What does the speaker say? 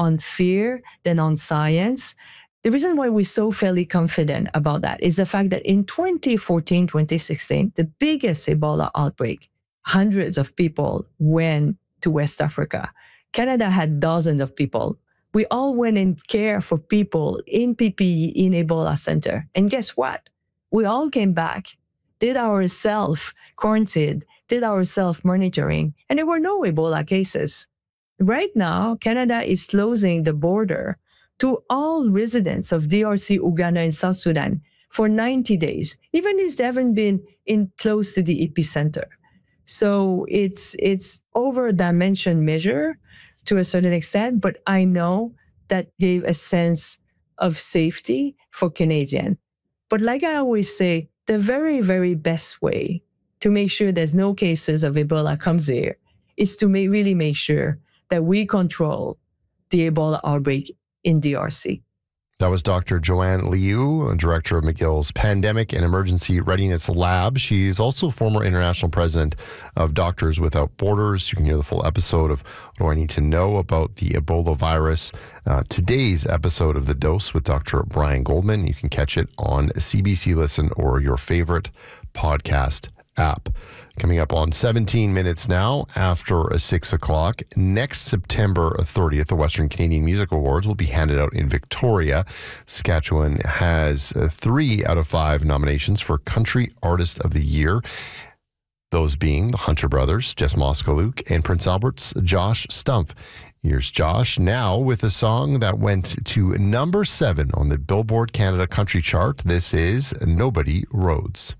on fear than on science. The reason why we're so fairly confident about that is the fact that in 2014, 2016, the biggest Ebola outbreak, hundreds of people went to West Africa. Canada had dozens of people. We all went and cared for people in PPE in Ebola Center. And guess what? We all came back, did our self-quarantine, did our self-monitoring, and there were no Ebola cases. Right now, Canada is closing the border to all residents of DRC, Uganda, and South Sudan for 90 days, even if they haven't been in close to the epicenter. So it's over a dimension measure to a certain extent, but I know that gave a sense of safety for Canadians. But like I always say, the very, very best way to make sure there's no cases of Ebola comes here is to really make sure that we control the Ebola outbreak in DRC. That was Dr. Joanne Liu, Director of McGill's Pandemic and Emergency Readiness Lab. She's also former international president of Doctors Without Borders. You can hear the full episode of What Do I Need to Know About the Ebola Virus. Today's episode of The Dose with Dr. Brian Goldman. You can catch it on CBC Listen or your favorite podcast app. Coming up on 17 minutes now after 6 o'clock. Next September 30th, the Western Canadian Music Awards will be handed out in Victoria. Saskatchewan has 3 out of 5 nominations for Country Artist of the Year. Those being the Hunter Brothers, Jess Moskaluke, and Prince Albert's Josh Stumpf. Here's Josh now with a song that went to number 7 on the Billboard Canada Country Chart. This is Nobody Rhodes.